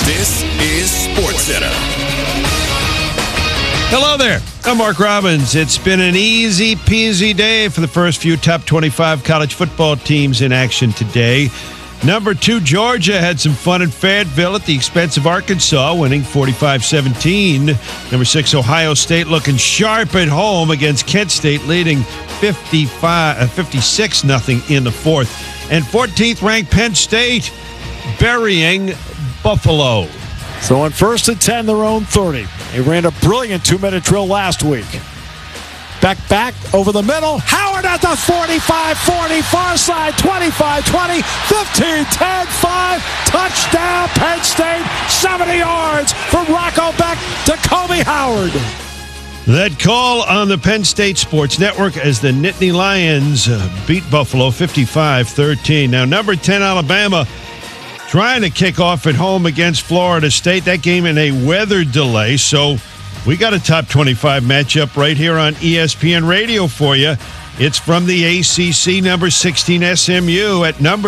This is SportsCenter. Hello there. I'm Mark Robbins. It's been an easy peasy day for the first few top 25 college football teams in action today. Number 2, Georgia had some fun in Fayetteville at the expense of Arkansas, winning 45-17. Number 6, Ohio State looking sharp at home against Kent State, leading 56-0 in the fourth. And 14th ranked Penn State burying Buffalo. So on 1st and 10, their own 30. They ran a brilliant 2-minute drill last week. Back over the middle. Howard at the 45-40, far side, 25-20, 15-10, 5. Touchdown, Penn State, 70 yards from Rocco Beck to Kobe Howard. That call on the Penn State Sports Network as the Nittany Lions beat Buffalo 55-13. Now, number 10, Alabama, trying to kick off at home against Florida State. That game in a weather delay, so we got a top 25 matchup right here on ESPN Radio for you. It's from the ACC, number 16 SMU at number